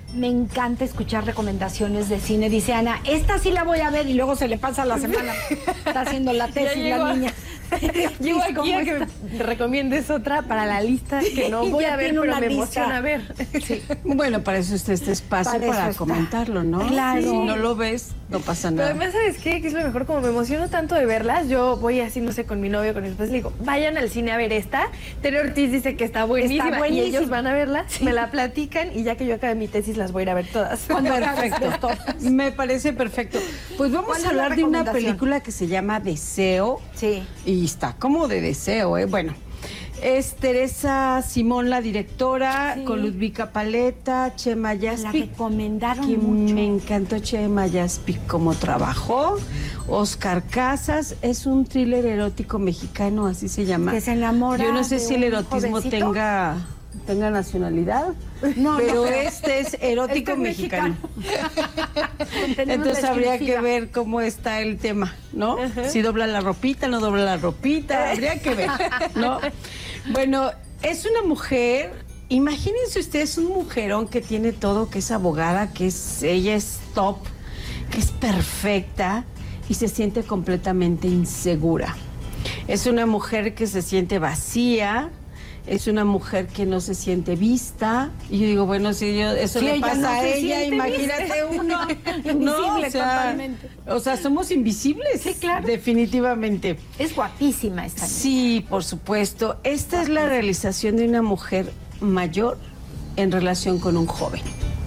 Me encanta escuchar recomendaciones de cine. Dice Ana, esta sí la voy a ver y luego se le pasa la semana. Está haciendo la tesis la niña. Llego aquí a que me recomiendes otra para la lista que no voy a ver, pero me emociona ver. Sí. Bueno, para eso está este espacio para comentarlo, ¿no? Claro. Si no lo ves, no pasa nada. Pero además, ¿sabes qué? Que es lo mejor, como me emociono tanto de verlas, yo voy así, no sé, con mi novio, con mi esposa, le digo, vayan al cine a ver esta. Tere Ortiz dice que está buenísima, y ellos van a verla, me la platican, y ya que yo acabe mi tesis, las voy a ir a ver todas. Perfecto. Me parece perfecto. Pues vamos a hablar de una película que se llama Deseo. Sí. Y está como de deseo, ¿eh? Bueno, es Teresa Simón, la directora, con Ludvika Paleta, Chema Yaspic. La recomendaron que mucho. Me encantó Chema Yaspic como trabajó. Oscar Casas, es un thriller erótico mexicano, así se llama. Que se enamora. Yo no sé de si el un erotismo jovencito. tenga nacionalidad, No, pero no, este es erótico Este es mexicano. Tenemos Entonces la habría exclusiva. que ver cómo está el tema, ¿no? Si dobla la ropita, no dobla la ropita, habría que ver, ¿no? Bueno, es una mujer, imagínense ustedes un mujerón que tiene todo, que es abogada, ella es top, que es perfecta y se siente completamente insegura. Es una mujer que se siente vacía. Es una mujer que no se siente vista. Y yo digo, bueno, si eso le pasa a ella, imagínate uno. Invisible totalmente. O sea, somos invisibles. Sí, claro. Definitivamente. Es guapísima esta niña. Sí, por supuesto. Esta es la realización de una mujer mayor en relación con un joven.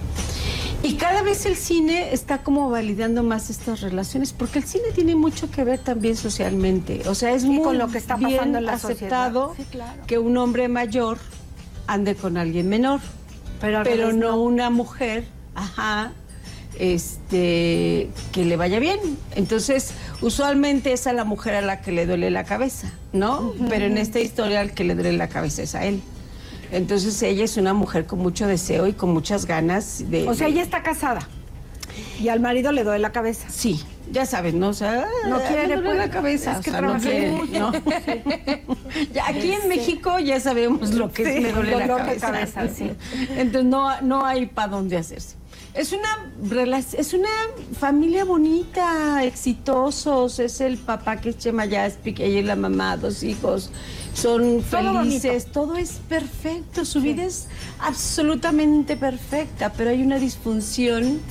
Y cada vez el cine está como validando más estas relaciones, porque el cine tiene mucho que ver también socialmente. O sea, es muy con lo que está pasando bien en la aceptado sociedad. Sí, claro. que un hombre mayor ande con alguien menor, pero no una mujer, que le vaya bien. Entonces, usualmente es a la mujer a la que le duele la cabeza, ¿no? Pero en esta historia al que le duele la cabeza es a él. Entonces ella es una mujer con mucho deseo y con muchas ganas de... O sea, ella está casada y al marido le duele la cabeza. Sí, ya sabes, ¿no? O sea, no quiere, me duele la cabeza. Es que o sea, no quiere, ¿no? Ya, aquí en México ya sabemos lo que es me duele la cabeza. Sí. Entonces no hay para dónde hacerse. Es una familia bonita, exitosos. Es el papá que es Chema Yaspic, ella y la mamá, 2 hijos. Son felices, todo es perfecto, su vida es absolutamente perfecta, pero hay una disfunción